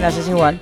Gracias, igual.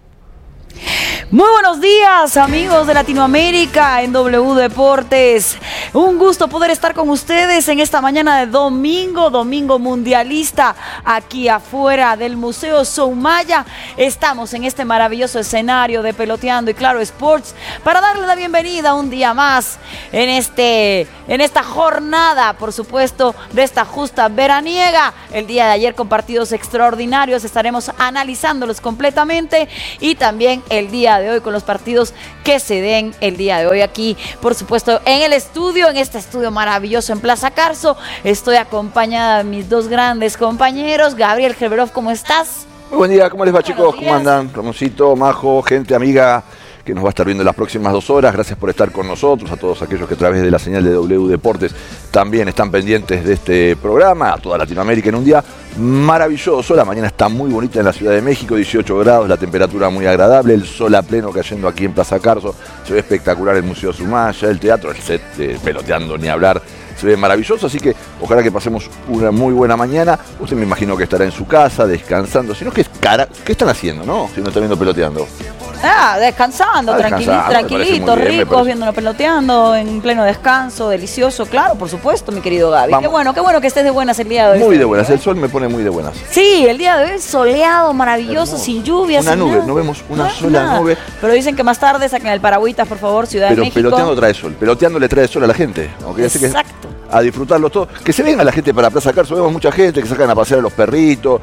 Muy buenos días, amigos de Latinoamérica en W Deportes. Un gusto poder estar con ustedes en esta mañana de domingo mundialista, aquí afuera del Museo Soumaya. Estamos en este maravilloso escenario de Peloteando y Claro Sports para darle la bienvenida un día más en esta jornada, por supuesto, de esta justa veraniega. El día de ayer con partidos extraordinarios, estaremos analizándolos completamente, y también el día de hoy con los partidos que se den el día de hoy aquí, por supuesto, en el estudio, en este estudio maravilloso en Plaza Carso. Estoy acompañada de mis dos grandes compañeros. Gabriel Gerberov, ¿cómo estás? Muy buen día, ¿cómo les va, chicos? ¿Cómo andan? Ramoncito, Majo, gente, amiga que nos va a estar viendo las próximas 2 horas. Gracias por estar con nosotros, a todos aquellos que a través de la señal de W Deportes también están pendientes de este programa, a toda Latinoamérica en un día maravilloso. La mañana está muy bonita en la Ciudad de México, 18 grados, la temperatura muy agradable, el sol a pleno cayendo aquí en Plaza Carso, se ve espectacular el Museo Soumaya, el teatro, el set de Peloteando, ni hablar, se ve maravilloso, así que ojalá que pasemos una muy buena mañana. Usted me imagino que estará en su casa, descansando, si no, ¿qué están haciendo, no? Si no está viendo Peloteando. Descansando, tranquilitos, ricos, viéndonos peloteando en pleno descanso, delicioso, claro, por supuesto, mi querido Gaby. Vamos. Qué bueno que estés de buenas el día de hoy. Muy de buenas, el sol me pone muy de buenas. Sí, el día de hoy soleado, maravilloso, hermoso, sin lluvia. Una nube, no vemos una sola nube. Pero dicen que más tarde saquen el paragüitas, por favor, Ciudad de México. Pero Peloteando trae sol, Peloteando le trae sol a la gente. Exacto. A disfrutarlo todo. Que se venga la gente para Plaza Carso, vemos mucha gente que sacan a pasear a los perritos.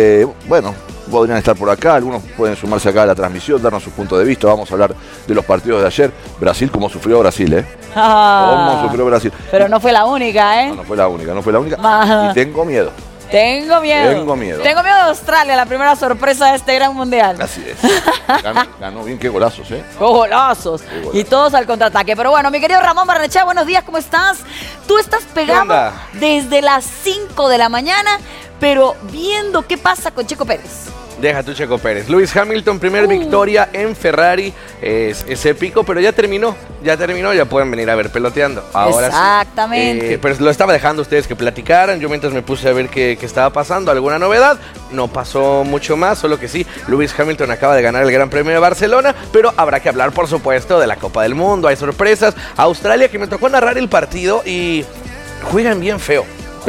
Podrían estar por acá, algunos pueden sumarse acá a la transmisión, darnos su punto de vista. Vamos a hablar de los partidos de ayer. Brasil, cómo sufrió Brasil, Cómo sufrió Brasil. Pero no fue la única, No fue la única. Y tengo miedo. Tengo miedo de Australia, la primera sorpresa de este gran mundial. Así es. Ganó bien, qué golazos, Golazos. Y todos al contraataque. Pero bueno, mi querido Ramón Barnechea, buenos días, ¿cómo estás? Tú estás pegado desde las 5 de la mañana, pero viendo qué pasa con Checo Pérez. Deja tu Checo Pérez. Lewis Hamilton, primer victoria en Ferrari. Es épico, pero ya terminó, ya pueden venir a ver Peloteando. Ahora exactamente. Sí. Pero lo estaba dejando ustedes que platicaran. Yo mientras me puse a ver qué estaba pasando, alguna novedad. No pasó mucho más, solo que sí, Lewis Hamilton acaba de ganar el Gran Premio de Barcelona, pero habrá que hablar, por supuesto, de la Copa del Mundo. Hay sorpresas. Australia, que me tocó narrar el partido y juegan bien feo.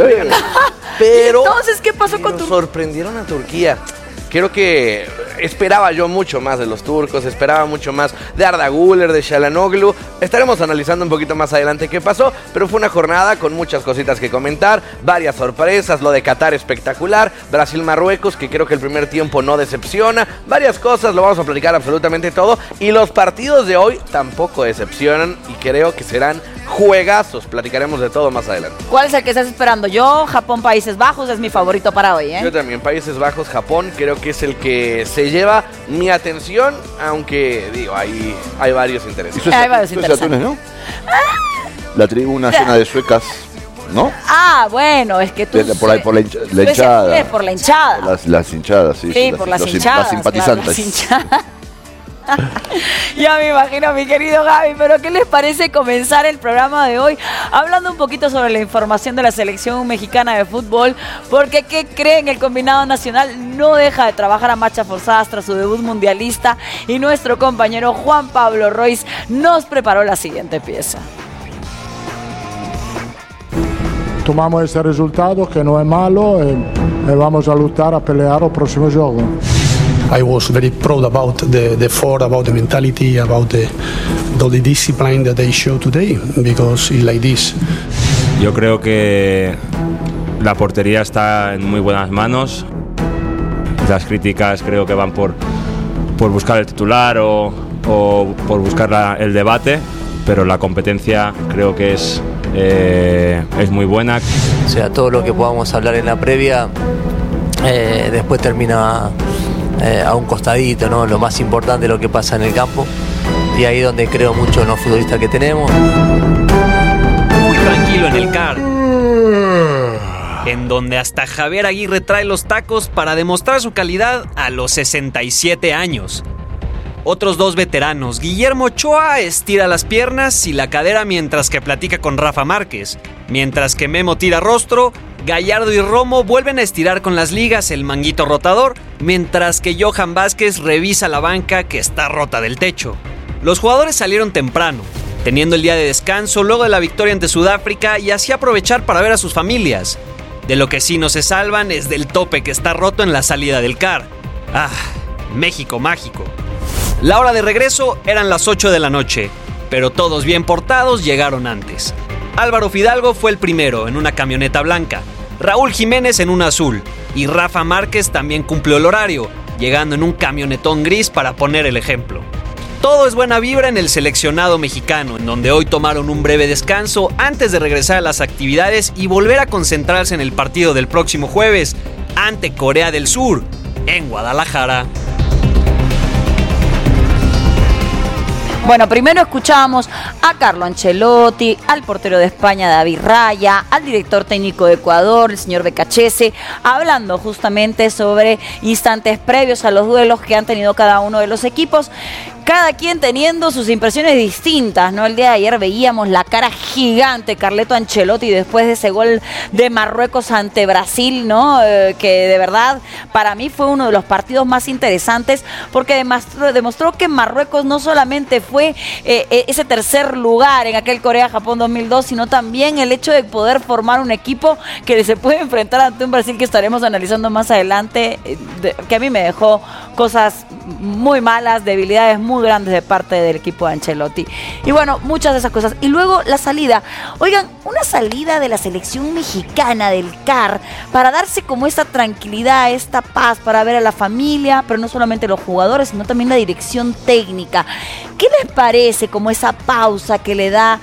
Pero entonces, ¿qué pasó con Turquía? Sorprendieron a Turquía. Creo que esperaba yo mucho más de los turcos, esperaba mucho más de Arda Güler, de Çalhanoğlu. Estaremos analizando un poquito más adelante qué pasó, pero fue una jornada con muchas cositas que comentar, varias sorpresas, lo de Qatar espectacular, Brasil-Marruecos, que creo que el primer tiempo no decepciona, varias cosas, lo vamos a platicar absolutamente todo, y los partidos de hoy tampoco decepcionan y creo que serán juegazos, platicaremos de todo más adelante. ¿Cuál es el que estás esperando? Yo, Japón, Países Bajos, es mi favorito para hoy, Yo también, Países Bajos, Japón, creo que es el que se lleva mi atención, aunque, digo, hay varios intereses. Hay varios interesantes, ¿no? La tribuna llena de suecas, ¿no? Bueno, es que tú... Por la hinchada. Por la hinchada. Las hinchadas, sí. Sí, por las hinchadas. Las simpatizantes. Claro, las hinchadas. Ya me imagino, mi querido Gaby, pero ¿qué les parece comenzar el programa de hoy hablando un poquito sobre la información de la selección mexicana de fútbol? Porque, ¿qué creen? El combinado nacional no deja de trabajar a marchas forzadas tras su debut mundialista, y nuestro compañero Juan Pablo Royce nos preparó la siguiente pieza. Tomamos ese resultado que no es malo y vamos a luchar, a pelear el próximo juego. I was very proud about the effort, about the mentality, about the discipline that they show today, because it's like this. Yo creo que la portería está en muy buenas manos. Las críticas creo que van por buscar el titular o por buscar el debate, pero la competencia creo que es muy buena. O sea, todo lo que podamos hablar en la previa después termina a un costadito, ¿no? Lo más importante es lo que pasa en el campo, y ahí donde creo mucho en los futbolistas que tenemos. Muy tranquilo en el CAR, en donde hasta Javier Aguirre trae los tacos para demostrar su calidad a los 67 años. otros 2 veteranos. Guillermo Ochoa estira las piernas y la cadera mientras que platica con Rafa Márquez. Mientras que Memo tira rostro, Gallardo y Romo vuelven a estirar con las ligas el manguito rotador, mientras que Johan Vázquez revisa la banca que está rota del techo. Los jugadores salieron temprano, teniendo el día de descanso luego de la victoria ante Sudáfrica y así aprovechar para ver a sus familias. De lo que sí no se salvan es del tope que está roto en la salida del CAR. ¡Ah! México mágico. La hora de regreso eran las 8 de la noche, pero todos bien portados llegaron antes. Álvaro Fidalgo fue el primero en una camioneta blanca, Raúl Jiménez en una azul y Rafa Márquez también cumplió el horario, llegando en un camionetón gris para poner el ejemplo. Todo es buena vibra en el seleccionado mexicano, en donde hoy tomaron un breve descanso antes de regresar a las actividades y volver a concentrarse en el partido del próximo jueves ante Corea del Sur, en Guadalajara. Bueno, primero escuchamos a Carlo Ancelotti, al portero de España David Raya, al director técnico de Ecuador, el señor Becachese, hablando justamente sobre instantes previos a los duelos que han tenido cada uno de los equipos. Cada quien teniendo sus impresiones distintas, ¿no? El día de ayer veíamos la cara gigante de Carleto Ancelotti después de ese gol de Marruecos ante Brasil, ¿no? Que de verdad para mí fue uno de los partidos más interesantes porque demostró que Marruecos no solamente fue ese tercer lugar en aquel Corea-Japón 2002, sino también el hecho de poder formar un equipo que se puede enfrentar ante un Brasil que estaremos analizando más adelante, que a mí me dejó cosas muy malas, debilidades muy grandes de parte del equipo de Ancelotti. Y bueno, muchas de esas cosas. Y luego la salida. Oigan, una salida de la selección mexicana del CAR para darse como esta tranquilidad, esta paz, para ver a la familia, pero no solamente los jugadores, sino también la dirección técnica. ¿Qué les parece como esa pausa que le da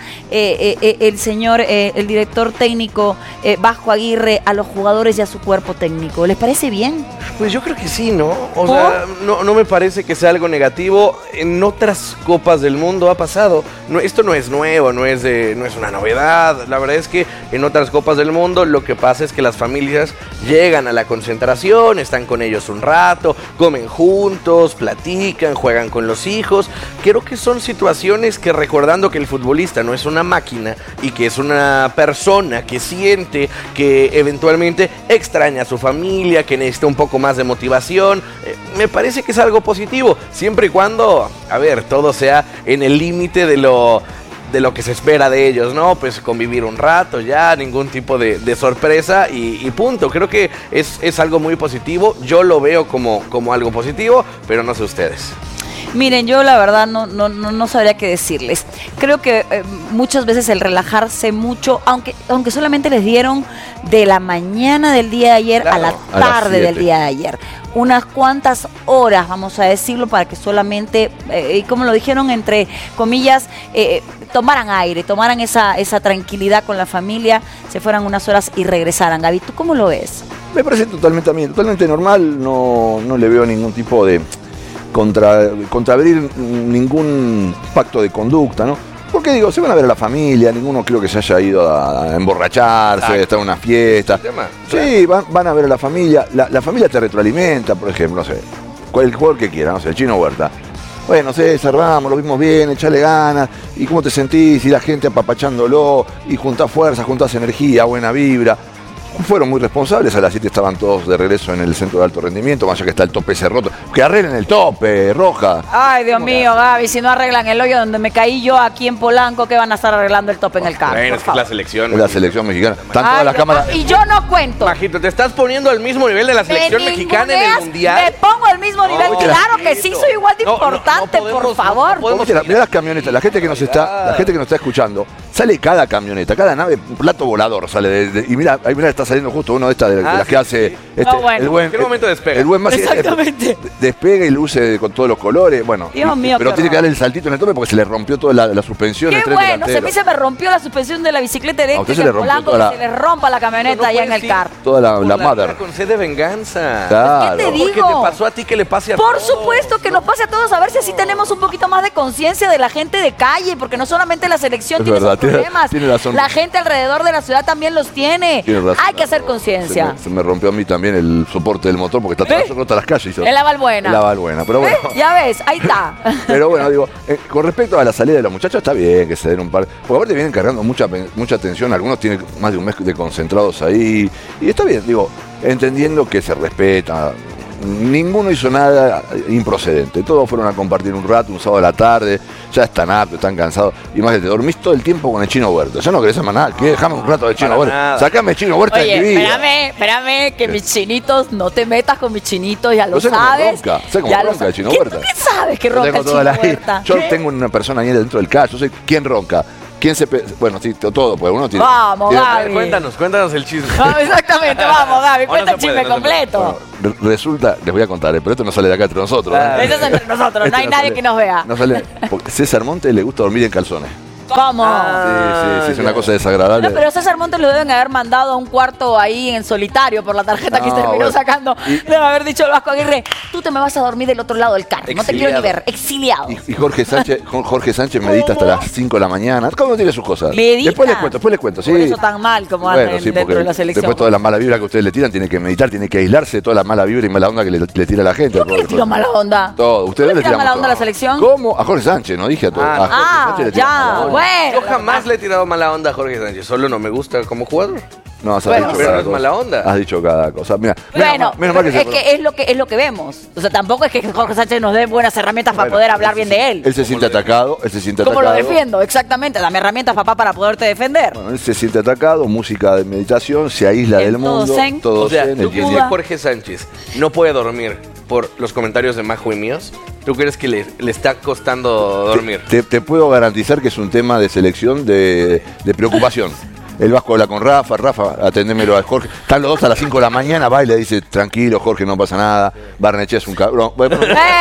el señor, el director técnico Vasco Aguirre a los jugadores y a su cuerpo técnico? ¿Les parece bien? Pues yo creo que sí, ¿no? O sea, no me parece que sea algo negativo. En otras copas del mundo ha pasado. No, esto no es nuevo, no es una novedad. La verdad es que en otras copas del mundo lo que pasa es que las familias llegan a la concentración, están con ellos un rato, comen juntos, platican, juegan con los hijos. Creo que son situaciones que, recordando que el futbolista no es una máquina y que es una persona que siente, que eventualmente extraña a su familia, que necesita un poco más de motivación, me parece que es algo positivo, siempre y cuando, a ver, todo sea en el límite de lo que se espera de ellos, ¿no? Pues convivir un rato ya, ningún tipo de sorpresa y punto. Creo que es algo muy positivo, yo lo veo como algo positivo, pero no sé ustedes. Miren, yo la verdad no sabría qué decirles. Creo que muchas veces el relajarse mucho, aunque solamente les dieron de la mañana del día de ayer a la tarde del día de ayer. Unas cuantas horas, vamos a decirlo, para que solamente, y como lo dijeron entre comillas, tomaran aire, tomaran esa tranquilidad con la familia, se fueran unas horas y regresaran. Gaby, ¿tú cómo lo ves? Me parece totalmente normal, no le veo ningún tipo de contravenir ningún pacto de conducta, ¿no? Porque digo, se van a ver a la familia, ninguno creo que se haya ido a emborracharse, a estar en una fiesta. Sí, van a ver a la familia, la familia te retroalimenta, por ejemplo, no sé, el jugador que quiera, no sé, el Chino Huerta. Bueno, no sé, cerramos, lo vimos bien, echale ganas, y cómo te sentís, y la gente apapachándolo, y juntás fuerza, juntás energía, buena vibra. Fueron muy responsables, a las 7 estaban todos de regreso en el centro de alto rendimiento, más allá que está el tope ese roto. Que arreglen el tope, Roja. Ay, Dios mío, Gaby, si no arreglan el hoyo donde me caí yo aquí en Polanco, ¿qué van a estar arreglando el tope en el carro? Bueno, es que es la selección. Es la selección mexicana. Están todas las cámaras. Y yo no cuento. Majito, ¿te estás poniendo al mismo nivel de la selección mexicana en el mundial? Me pongo al mismo nivel, claro que sí, soy igual de importante, por favor. Mirá las camionetas, la gente que nos está escuchando, sale cada camioneta, cada nave, un plato volador sale y mira, ahí está saliendo justo uno de estas de las que hace el buen. ¿Qué momento despega? El buen más exactamente. Despega y luce con todos los colores, bueno. Dios mío, pero tiene que darle el saltito en el tope porque se le rompió toda la suspensión. Qué bueno, a mí se me rompió la suspensión de la bicicleta eléctrica en Polanco, que se le rompa la camioneta allá en el car. Toda la mother. Con sed de venganza. Claro. ¿Qué te digo? ¿Qué te pasó a ti que le pase a todos? Por supuesto que nos pase a todos, a ver si así tenemos un poquito más de conciencia de la gente de calle, porque no solamente la selección tiene esos problemas. Tiene razón. La gente alrededor de la ciudad también los tiene. Tiene razón. Hay que hacer conciencia. Se me rompió a mí también el soporte del motor porque está toda rota las calles. Es la Valbuena. La Valbuena, pero bueno. Ya ves, ahí está. Pero bueno, digo, con respecto a la salida de los muchachos, está bien que se den un par. Porque aparte vienen cargando mucha atención. Algunos tienen más de un mes de concentrados ahí. Y está bien, digo, entendiendo que se respeta. Ninguno hizo nada improcedente. Todos fueron a compartir un rato, un sábado de la tarde. Ya están aptos, están cansados. Y más que te dormís todo el tiempo con el Chino Huerta. Ya no querés más nada. ¿Qué? Dejame un rato del Chino Huerta. Sacame el Chino Huerta de mi vida. Espérame, que mis chinitos, no te metas con mis chinitos, ya lo sabes. ¿Sabes cómo ronca el Chino Huerta? ¿Qué sabes que ronca el Chino Huerta? Yo tengo una persona ahí dentro del caso. Yo sé quién ronca. ¿Quién se bueno, sí, todo, pues uno tiene. Vamos, Gaby. Cuéntanos el chisme. Exactamente, vamos, Gaby, cuenta el chisme completo. Bueno, resulta, les voy a contar, pero esto no sale de acá entre nosotros. Eso es entre nosotros, no hay nadie que nos vea. No sale, porque César Montes le gusta dormir en calzones. ¿Cómo? Sí, es una cosa desagradable. No, pero César Montes lo deben haber mandado a un cuarto ahí en solitario por la tarjeta que terminó sacando. Debe haber dicho el Vasco Aguirre, tú te me vas a dormir del otro lado del carro, no te quiero ni ver, exiliado. Y Jorge Sánchez medita hasta las 5 de la mañana. ¿Cómo tiene sus cosas? Medita. Después les cuento, sí. Por eso tan mal como andan dentro de la selección. Después toda la mala vibra que ustedes le tiran, tiene que meditar, tiene que aislarse de toda la mala vibra y mala onda que le tira la gente. ¿Por qué le tiró mala onda? Todo. ¿Ustedes le tiran mala onda a la selección? ¿Cómo? A Jorge Sánchez, no dije a todos. A Jorge Sánchez le tiran mala onda. Bueno. Yo jamás le he tirado mala onda a Jorge Sánchez, solo no me gusta como jugador. No, has Bueno, dicho pero cada no es cosa. mala onda. Has dicho cada cosa. Mira, Bueno, menos mal que es lo que vemos. O sea, tampoco es que Jorge Sánchez nos dé buenas herramientas para poder hablar bien de él. Él se siente atacado, ¿Cómo lo defiendo? Exactamente, dame herramientas, papá, para poderte defender. Bueno, él se siente atacado, música de meditación, se aísla del mundo. O sea, zen, ¿tú crees que Jorge Sánchez no puede dormir por los comentarios de Majo y míos? ¿Tú crees que le está costando dormir? Te puedo garantizar que es un tema de selección de preocupación. El Vasco habla con Rafa, atendémelo a Jorge. Están los dos a las 5 de la mañana, va y le dice, tranquilo, Jorge, no pasa nada. Barnechea es un cabrón. Bueno,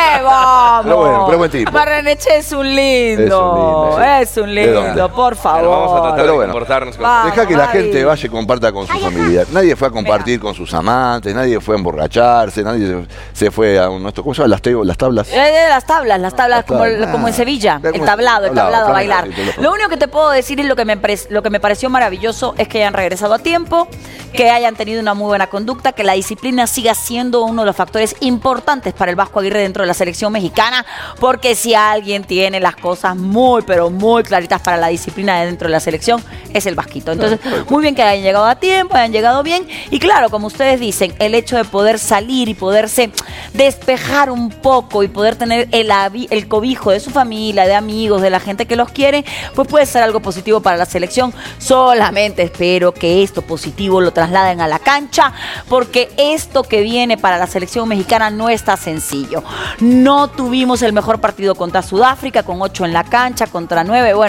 vamos! pero buen tipo. Barnechea es un lindo. Es un lindo, por favor. Vamos a tratar de comportarnos con Deja que la gente vaya y comparta con su familia. Nadie fue a compartir con sus amantes, nadie fue a emborracharse, nadie se fue a nuestro. ¿Cómo se llama? Las tablas. Las tablas como en Sevilla. El tablado a bailar. Lo único que te puedo decir es lo que me pareció maravilloso es que hayan regresado a tiempo, que hayan tenido una muy buena conducta, que la disciplina siga siendo uno de los factores importantes para el Vasco Aguirre dentro de la selección mexicana, porque si alguien tiene las cosas muy, pero muy claritas para la disciplina dentro de la selección, es el Vasquito. Entonces, muy bien que hayan llegado a tiempo, hayan llegado bien, y claro, como ustedes dicen, el hecho de poder salir y poderse despejar un poco y poder tener el cobijo de su familia, de amigos, de la gente que los quiere, pues puede ser algo positivo para la selección. Solamente espero que esto positivo lo trasladen a la cancha, porque esto que viene para la selección mexicana no está sencillo. No tuvimos el mejor partido contra Sudáfrica, con 8 en la cancha, contra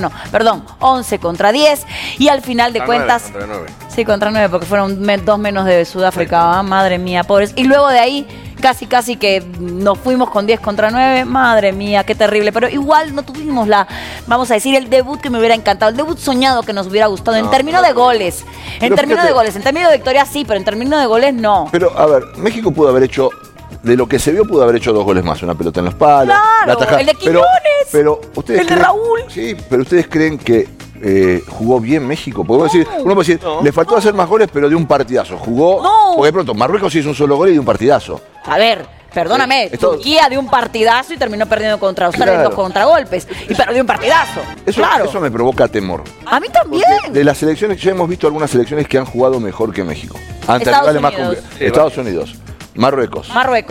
11 contra 10, y al final de cuentas... Contra 9. Sí, contra 9, porque fueron 2 menos de Sudáfrica. Madre mía, pobres. Y luego de ahí... Casi que nos fuimos con 10 contra 9. Madre mía, qué terrible. Pero igual no tuvimos el debut que me hubiera encantado. El debut soñado que nos hubiera gustado. En términos de goles. En términos de victoria sí, pero en términos de goles no. Pero, a ver, México pudo haber hecho... De lo que se vio, pudo haber hecho 2 goles más. Una pelota en los palos. Claro, la tajada. el de Quiñones. Pero ustedes el de Raúl. Sí, pero ustedes creen que jugó bien México. Uno puede decir, le faltó hacer más goles, pero de un partidazo. Jugó, porque de pronto Marruecos hizo un solo gol y de un partidazo. A ver, perdóname, Turquía dio un partidazo y terminó perdiendo contra Australia en 2 contragolpes. Y perdió un partidazo. Eso me provoca temor. A mí también. Porque de las selecciones, ya hemos visto algunas selecciones que han jugado mejor que México. Ante rivales más complejos. Estados Unidos, Marruecos.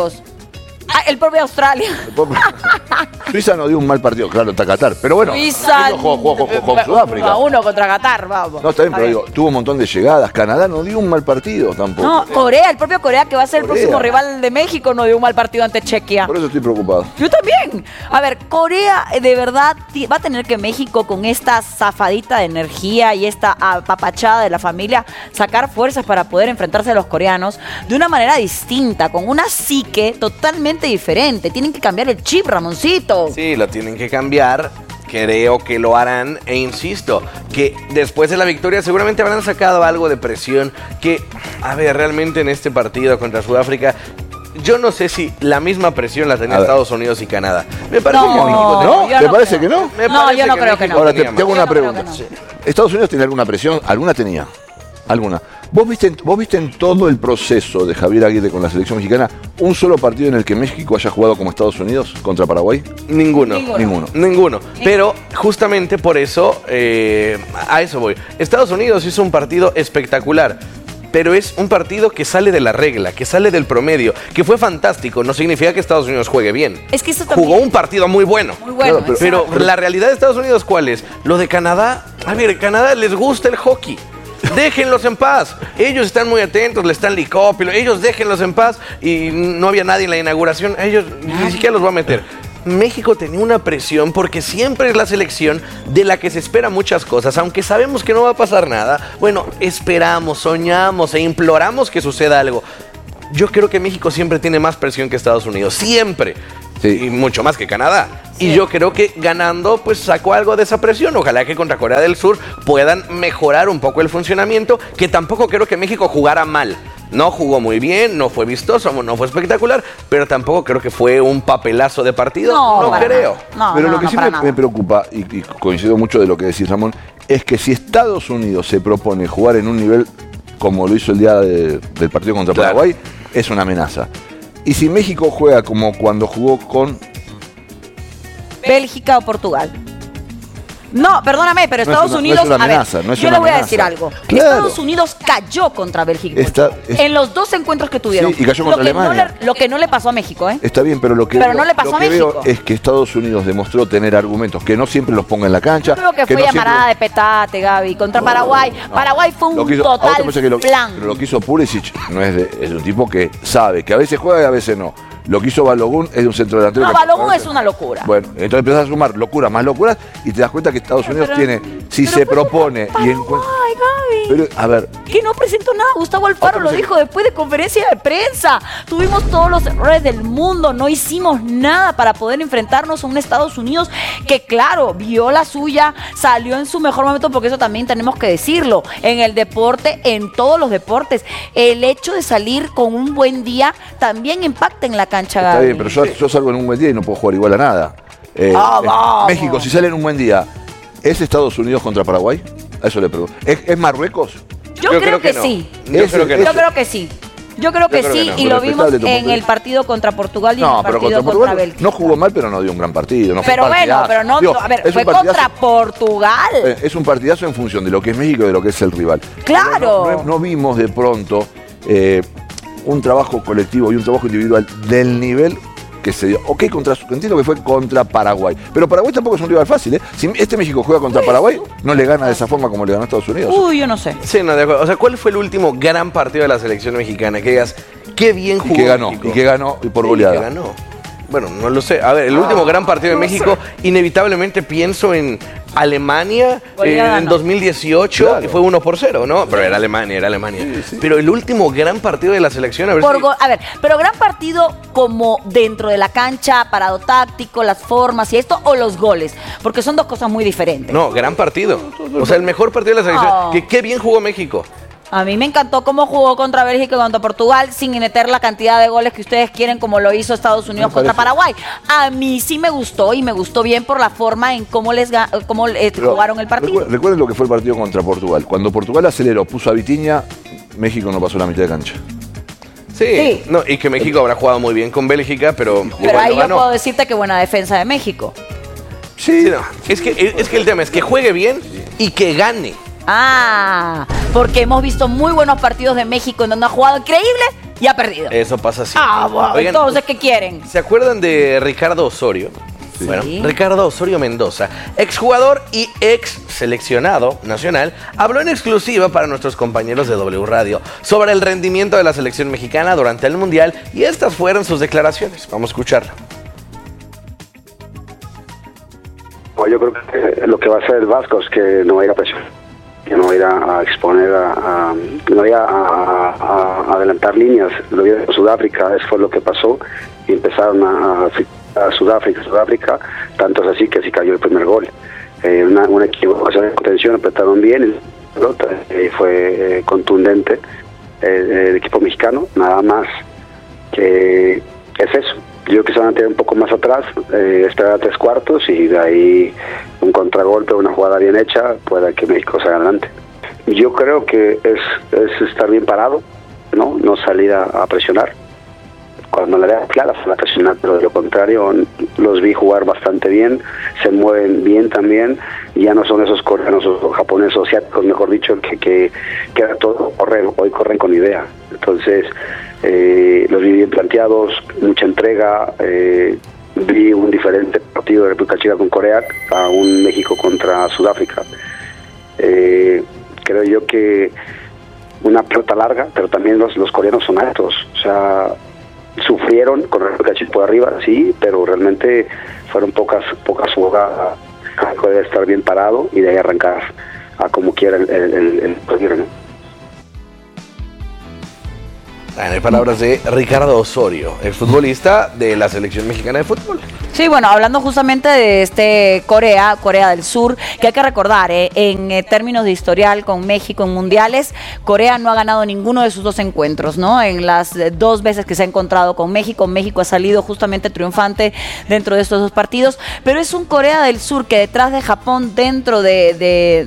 El propio Australia. Suiza no dio un mal partido, claro, está Qatar. Pero bueno, Suiza jugó Sudáfrica. 1 contra Qatar, vamos. No, está bien, pero digo, tuvo un montón de llegadas. Canadá no dio un mal partido tampoco. No, el propio Corea, que va a ser el próximo rival de México, no dio un mal partido ante Chequia. Por eso estoy preocupado. Yo también. A ver, Corea de verdad va a tener que México, con esta zafadita de energía y esta apapachada de la familia, sacar fuerzas para poder enfrentarse a los coreanos de una manera distinta, con una psique totalmente diferente. Tienen que cambiar el chip, Ramoncito. Sí, lo tienen que cambiar. Creo que lo harán, e insisto, que después de la victoria seguramente habrán sacado algo de presión. Que, a ver, realmente en este partido contra Sudáfrica, yo no sé si la misma presión la tenía Estados Unidos y Canadá. Me parece que México ¿No? ¿Te parece que no? No, yo no creo que no. Ahora te hago una pregunta. Estados Unidos tiene alguna presión, alguna tenía, alguna. ¿Vos viste en todo el proceso de Javier Aguirre con la selección mexicana un solo partido en el que México haya jugado como Estados Unidos contra Paraguay? Ninguno. Pero justamente por eso, a eso voy. Estados Unidos hizo un partido espectacular. Pero es un partido que sale de la regla, que sale del promedio, que fue fantástico. No significa que Estados Unidos juegue bien. Es que eso también... Jugó un partido muy bueno. Muy bueno, claro, pero la realidad de Estados Unidos, ¿cuál es? Lo de Canadá. A ver, Canadá les gusta el hockey. Déjenlos en paz. Ellos están muy atentos, le están licópilo. Ellos déjenlos en paz. Y no había nadie en la inauguración. Ellos ni siquiera los va a meter. México tenía una presión porque siempre es la selección de la que se espera muchas cosas, aunque sabemos que no va a pasar nada. Bueno, esperamos, soñamos e imploramos que suceda algo. Yo creo que México siempre tiene más presión que Estados Unidos, siempre. Sí. Y mucho más que Canadá. Sí. Y yo creo que ganando, pues sacó algo de esa presión. Ojalá que contra Corea del Sur puedan mejorar un poco el funcionamiento, que tampoco creo que México jugara mal. No jugó muy bien, no fue vistoso, no fue espectacular, pero tampoco creo que fue un papelazo de partido. No creo. Pero lo que sí me preocupa, y coincido mucho de lo que decís, Ramón, es que si Estados Unidos se propone jugar en un nivel como lo hizo el día del partido contra Paraguay, es una amenaza. Y si México juega como cuando jugó con Bélgica o Portugal. No, perdóname, pero Estados Unidos... No es una amenaza, no es yo una le voy a amenaza. decir algo. Claro. Estados Unidos cayó contra Bélgica en los dos encuentros que tuvieron. Sí, y cayó contra Alemania. Lo que no le pasó a México, ¿eh? Está bien, pero lo que no le pasó a México. Veo es que Estados Unidos demostró tener argumentos que no siempre los ponga en la cancha. Yo creo que fue llamarada de petate, Gaby, contra Paraguay. Paraguay fue un total plan. Pero lo que hizo Pulisic es un tipo que sabe que a veces juega y a veces no. Lo que hizo Balogun es de un centro delantero. No, Balogun es una locura. Bueno, entonces empezás a sumar locura más locuras y te das cuenta que Estados Unidos tiene, si se propone y encuentra. Ay, Gaby. Pero, a ver. Que no presentó nada. Gustavo Alfaro lo dijo después de conferencia de prensa. Tuvimos todos los errores del mundo. No hicimos nada para poder enfrentarnos a un Estados Unidos que, claro, vio la suya, salió en su mejor momento, porque eso también tenemos que decirlo. En el deporte, en todos los deportes, el hecho de salir con un buen día también impacta en la cancha. Está bien, pero yo salgo en un buen día y no puedo jugar igual a nada. México, si sale en un buen día, ¿es Estados Unidos contra Paraguay? A eso le pregunto. ¿Es Marruecos? Yo creo que sí. Yo creo que sí. Yo creo que sí, y lo vimos en el partido contra Portugal y en el partido contra Bélgica. No jugó mal, pero no dio un gran partido. No pero bueno, pero no, a ver, fue contra Portugal. Es un partidazo en función de lo que es México y de lo que es el rival. Claro. No vimos de pronto un trabajo colectivo y un trabajo individual del nivel que se dio. Ok, entiendo que fue contra Paraguay, pero Paraguay tampoco es un rival fácil, ¿eh? Si este México juega contra Paraguay, no le gana de esa forma como le ganó a Estados Unidos. Uy, yo no sé. Sí, no, de acuerdo. O sea, ¿cuál fue el último gran partido de la selección mexicana? Que digas, qué bien jugó México. Y que ganó por goleada. Y que ganó. Bueno, no lo sé. A ver, el último gran partido de México, inevitablemente pienso en Alemania en 2018, claro. Y fue 1-0, ¿no? Pero era Alemania. Sí. Pero el último gran partido de la selección, a ver pero gran partido como dentro de la cancha, parado táctico, las formas y esto, o los goles, porque son dos cosas muy diferentes. No, gran partido. O sea, el mejor partido de la selección. Qué bien jugó México. A mí me encantó cómo jugó contra Bélgica y contra Portugal sin meter la cantidad de goles que ustedes quieren, como lo hizo Estados Unidos contra Paraguay. A mí sí me gustó, y me gustó bien por la forma en cómo jugaron el partido. Recuerden lo que fue el partido contra Portugal. Cuando Portugal aceleró, puso a Vitinha, México no pasó la mitad de cancha. Sí. No, y que México habrá jugado muy bien con Bélgica, pero ahí yo puedo decirte que buena defensa de México. Sí. No. Es que el tema es que juegue bien y que gane. Porque hemos visto muy buenos partidos de México en donde ha jugado increíble y ha perdido. Eso pasa así. Bueno, oigan, entonces, ¿qué quieren? ¿Se acuerdan de Ricardo Osorio? Sí. Bueno, Ricardo Osorio Mendoza, exjugador y ex seleccionado nacional, habló en exclusiva para nuestros compañeros de W Radio sobre el rendimiento de la selección mexicana durante el Mundial, y estas fueron sus declaraciones. Vamos a escucharlo. Yo creo que lo que va a hacer el Vasco es que no va a ir a presión, que no va a ir a exponer, no va a ir a adelantar líneas. Lo vio en Sudáfrica, eso fue lo que pasó, y empezaron a Sudáfrica, tanto es así que así cayó el primer gol. Una equivocación de contención, apretaron bien, el pelota fue contundente el equipo mexicano, nada más que es eso. Yo creo que se van a tener un poco más atrás, esperar a 3 cuartos y de ahí un contragolpe, una jugada bien hecha, pueda que México salga adelante. Yo creo que es estar bien parado, no salir a presionar. Cuando la veas clara se va a presionar, pero de lo contrario los vi jugar bastante bien, se mueven bien también, ya no son esos coreanos o japoneses o asiáticos, mejor dicho, que era todo correr, hoy corren con idea. Entonces los vi bien planteados, mucha entrega, vi un diferente partido de República Checa con Corea a un México contra Sudáfrica. Creo yo que una pelota larga, pero también los coreanos son altos, o sea, sufrieron con República Checa por arriba, sí, pero realmente fueron pocas jugadas. Debe estar bien parado y de ahí arrancar a como quiera el partido, ¿no? En palabras de Ricardo Osorio, exfutbolista de la selección mexicana de fútbol. Sí, bueno, hablando justamente de Corea del Sur, que hay que recordar, en términos de historial con México en mundiales, Corea no ha ganado ninguno de sus 2 encuentros, ¿no? En las 2 veces que se ha encontrado con México ha salido justamente triunfante dentro de estos 2 partidos, pero es un Corea del Sur que detrás de Japón, dentro de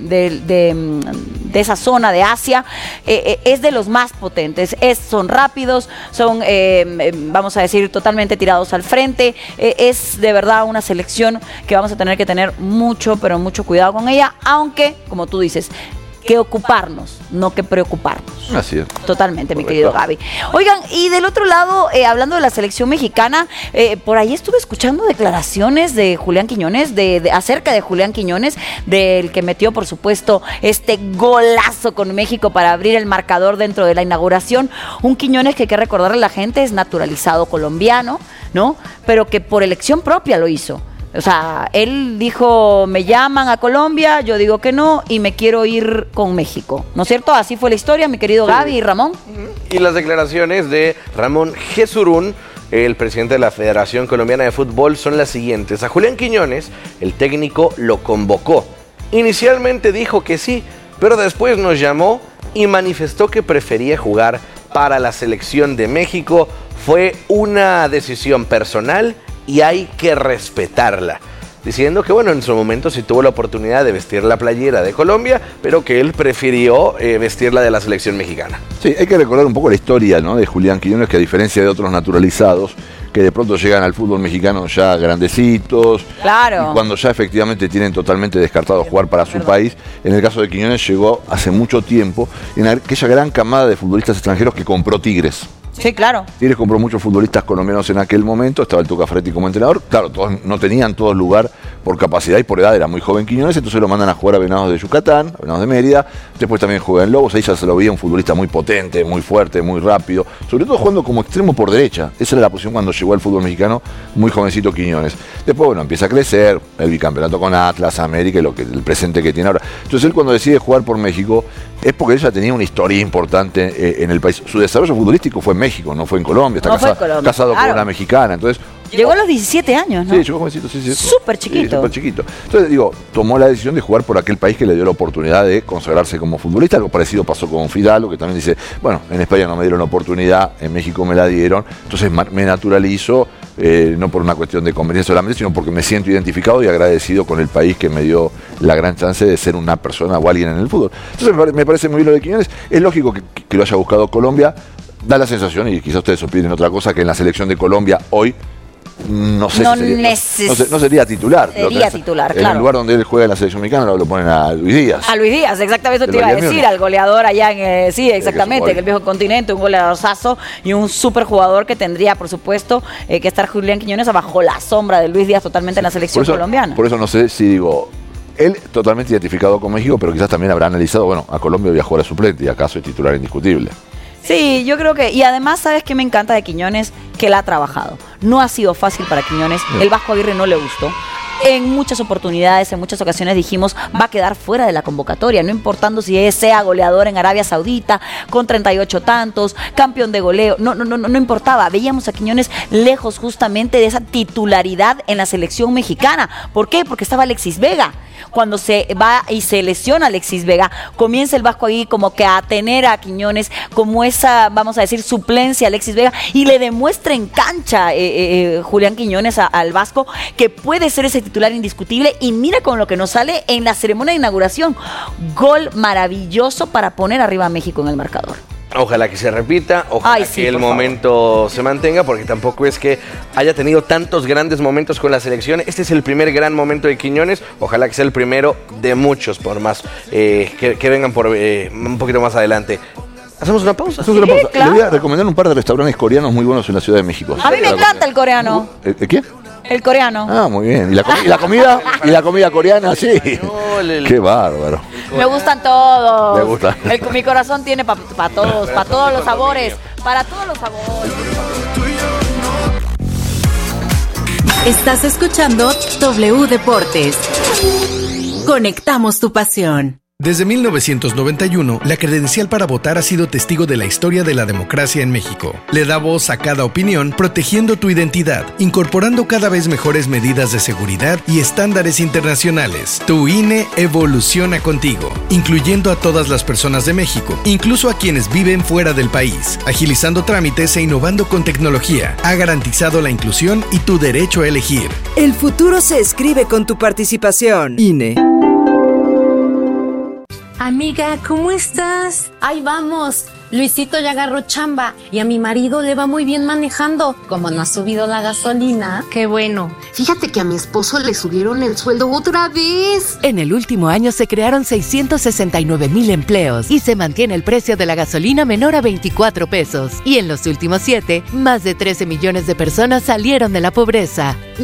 esa zona de Asia, es de los más potentes, son rápidos, son, vamos a decir, totalmente tirados al frente, es de verdad una selección que vamos a tener que tener mucho, pero mucho cuidado con ella, aunque, como tú dices, que ocuparnos, no que preocuparnos. Así es. Totalmente, correcto, mi querido Gaby. Oigan, y del otro lado, hablando de la selección mexicana, por ahí estuve escuchando declaraciones de Julián Quiñones, acerca de Julián Quiñones, del que metió, por supuesto, este golazo con México para abrir el marcador dentro de la inauguración. Un Quiñones que hay que recordarle a la gente, es naturalizado colombiano, ¿no? Pero que por elección propia lo hizo. O sea, él dijo, me llaman a Colombia, yo digo que no y me quiero ir con México, ¿no es cierto? Así fue la historia, mi querido Gaby y Ramón. Y las declaraciones de Ramón Jesurún, el presidente de la Federación Colombiana de Fútbol, son las siguientes. A Julián Quiñones, el técnico lo convocó. Inicialmente dijo que sí, pero después nos llamó y manifestó que prefería jugar para la selección de México. Fue una decisión personal y hay que respetarla, diciendo que bueno, en su momento sí tuvo la oportunidad de vestir la playera de Colombia, pero que él prefirió vestirla de la selección mexicana. Sí, hay que recordar un poco la historia, ¿no?, de Julián Quiñones, que a diferencia de otros naturalizados, que de pronto llegan al fútbol mexicano ya grandecitos, claro, y cuando ya efectivamente tienen totalmente descartado jugar para su país. En el caso de Quiñones llegó hace mucho tiempo en aquella gran camada de futbolistas extranjeros que compró Tigres. Sí, claro. Tigres compró muchos futbolistas colombianos en aquel momento, estaba el Tuca Ferretti como entrenador, claro, todos no tenían todos lugar por capacidad y por edad, era muy joven Quiñones, entonces lo mandan a jugar a Venados de Yucatán, a Venados de Mérida, después también juega en Lobos, ahí ya se lo veía un futbolista muy potente, muy fuerte, muy rápido, sobre todo jugando como extremo por derecha, esa era la posición cuando llegó al fútbol mexicano, muy jovencito Quiñones. Después, bueno, empieza a crecer, el bicampeonato con Atlas, América, y el presente que tiene ahora. Entonces él cuando decide jugar por México, es porque él ya tenía una historia importante en el país. Su desarrollo futbolístico fue en México, no fue en Colombia, está casado claro, con una mexicana, entonces... Llegó a los 17 años, ¿no? Sí, llegó jovencito, sí. Súper chiquito. Sí, súper chiquito. Entonces, digo, tomó la decisión de jugar por aquel país que le dio la oportunidad de consagrarse como futbolista. Algo parecido pasó con Fidalgo, que también dice, bueno, en España no me dieron la oportunidad, en México me la dieron, entonces me naturalizo, no por una cuestión de conveniencia solamente, sino porque me siento identificado y agradecido con el país que me dio la gran chance de ser una persona o alguien en el fútbol. Entonces, me parece muy bien lo de Quiñones. Es lógico que lo haya buscado Colombia. Da la sensación, y quizás ustedes opinen otra cosa, que en la selección de Colombia hoy no sería titular. Sería titular, en claro. el lugar donde él juega en la selección mexicana lo ponen a Luis Díaz. A Luis Díaz, exactamente, eso te iba a decir, al goleador allá en, sí, exactamente, en el viejo continente, un goleadorzazo y un súper jugador que tendría, por supuesto, que estar Julián Quiñones bajo la sombra de Luis Díaz totalmente en la selección colombiana. Por eso no sé si digo, él totalmente identificado con México, pero quizás también habrá analizado, bueno, a Colombia voy a jugar a suplente y acaso es titular indiscutible. Sí, yo creo que, y además, ¿sabes qué me encanta de Quiñones? Que él ha trabajado. No ha sido fácil para Quiñones, el Vasco Aguirre no le gustó. En muchas oportunidades, en muchas ocasiones dijimos, va a quedar fuera de la convocatoria, no importando si sea goleador en Arabia Saudita, con 38 tantos, campeón de goleo, no importaba. Veíamos a Quiñones lejos justamente de esa titularidad en la selección mexicana. ¿Por qué? Porque estaba Alexis Vega. Cuando se va y se lesiona Alexis Vega, comienza el Vasco ahí como que a tener a Quiñones como esa, vamos a decir, suplencia a Alexis Vega, y le demuestra en cancha Julián Quiñones al Vasco que puede ser ese titular indiscutible y mira con lo que nos sale en la ceremonia de inauguración. Gol maravilloso para poner arriba a México en el marcador. Ojalá que se repita, ojalá que el momento se mantenga, porque tampoco es que haya tenido tantos grandes momentos con la selección. Este es el primer gran momento de Quiñones, ojalá que sea el primero de muchos, por más que vengan por un poquito más adelante. ¿Hacemos una pausa? Hacemos una pausa. Claro. Le voy a recomendar un par de restaurantes coreanos muy buenos en la Ciudad de México. A mí me encanta el coreano. ¿Qué? El coreano. Ah, muy bien. ¿Y la comida? ¿Y la comida coreana? Sí. Qué bárbaro. Me gustan todos. Me gusta. Mi corazón tiene para todos, para todos los sabores. Para todos los sabores. Estás escuchando W Deportes. Conectamos tu pasión. Desde 1991, la credencial para votar ha sido testigo de la historia de la democracia en México. Le da voz a cada opinión, protegiendo tu identidad, incorporando cada vez mejores medidas de seguridad y estándares internacionales. Tu INE evoluciona contigo, incluyendo a todas las personas de México, incluso a quienes viven fuera del país, agilizando trámites e innovando con tecnología. Ha garantizado la inclusión y tu derecho a elegir. El futuro se escribe con tu participación. INE. Amiga, ¿cómo estás? Ahí vamos. Luisito ya agarró chamba y a mi marido le va muy bien manejando. Como no ha subido la gasolina. Qué bueno. Fíjate que a mi esposo le subieron el sueldo otra vez. En el último año se crearon 669,000 empleos y se mantiene el precio de la gasolina menor a 24 pesos. Y en los últimos 7, más de 13 millones de personas salieron de la pobreza.